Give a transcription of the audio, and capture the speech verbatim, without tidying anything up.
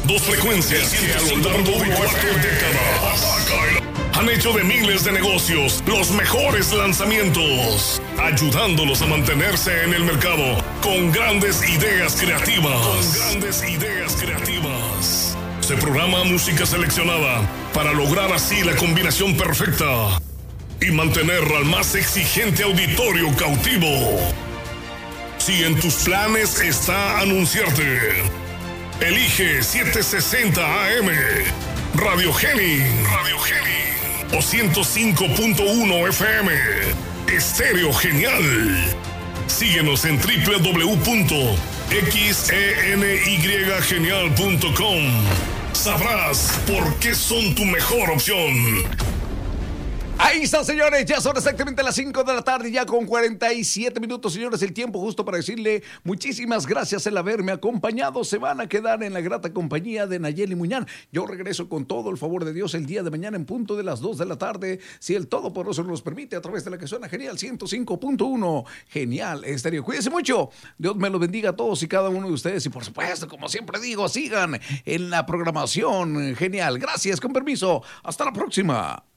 Dos frecuencias que a lo largo de cuatro décadas han hecho de miles de negocios los mejores lanzamientos, ayudándolos a mantenerse en el mercado con grandes ideas creativas. Con grandes ideas creativas. Se programa música seleccionada para lograr así la combinación perfecta y mantener al más exigente auditorio cautivo. Si en tus planes está anunciarte, elige setecientos sesenta A M, Radio Geni, Radio Geni, o ciento cinco punto uno F M, Estéreo Genial. Síguenos en doble u doble u doble u punto xeny genial punto com. Sabrás por qué son tu mejor opción. Ahí están, señores, ya son exactamente las cinco de la tarde, ya con cuarenta y siete minutos, señores, el tiempo justo para decirle muchísimas gracias el haberme acompañado. Se van a quedar en la grata compañía de Nayeli Muñán. Yo regreso con todo el favor de Dios el día de mañana en punto de las dos de la tarde, si el Todopoderoso nos permite, a través de la que suena genial, ciento cinco punto uno, Genial Estéreo. Cuídense mucho, Dios me los bendiga a todos y cada uno de ustedes, y por supuesto, como siempre digo, sigan en la programación genial. Gracias, con permiso, hasta la próxima.